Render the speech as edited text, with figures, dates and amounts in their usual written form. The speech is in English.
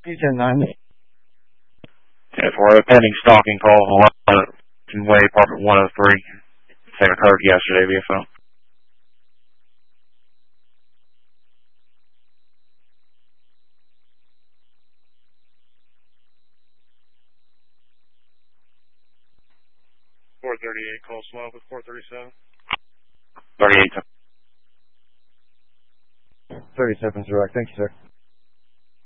310-9. Yeah, for a pending stalking call on Way, Apartment 103. Same occurred yesterday via phone. .438, call swap with 437. 38. 37 direct. Thank you, sir.